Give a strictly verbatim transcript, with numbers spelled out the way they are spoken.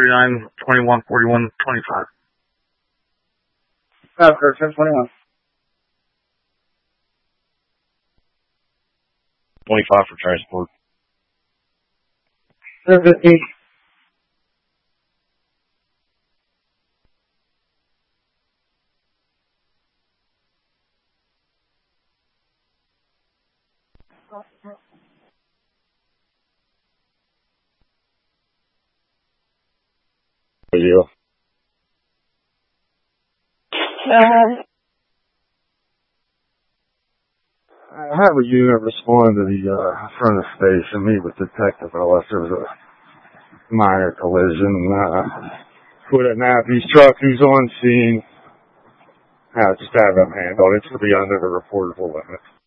thirty-nine, twenty-one, forty-one, twenty-five. Uh, for ten twenty-one. twenty-five for transport. ten fifteen. Video. Uh, I have a unit respond to the uh, front of the station, meet with detective unless there was a minor collision. Uh, put a Nappy's truck who's on scene. Uh, just have them handled. It's to be under the reportable limit.